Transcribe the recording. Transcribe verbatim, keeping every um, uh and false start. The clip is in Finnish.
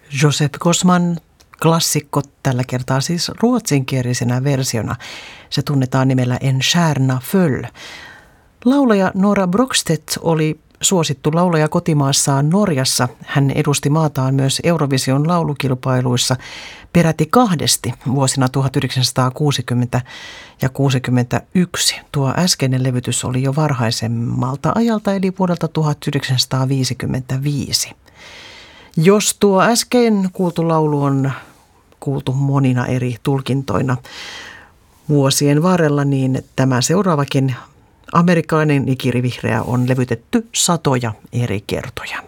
Josef Kossman klassikko, tällä kertaa siis ruotsinkielisenä versiona. Se tunnetaan nimellä En stjärna föll. Laulaja Nora Brogstedt oli suosittu laulaja kotimaassaan Norjassa. Hän edusti maataan myös Eurovision laulukilpailuissa peräti kahdesti vuosina tuhatyhdeksänsataakuusikymmentä ja kuusikymmentäyksi. Tuo äskeinen levytys oli jo varhaisemmalta ajalta eli vuodelta tuhatyhdeksänsataaviisikymmentäviisi. Jos tuo äsken kuultu laulu on kuultu monina eri tulkintoina vuosien varrella, niin tämä seuraavakin amerikkalainen ikirivihreä on levytetty satoja eri kertoja.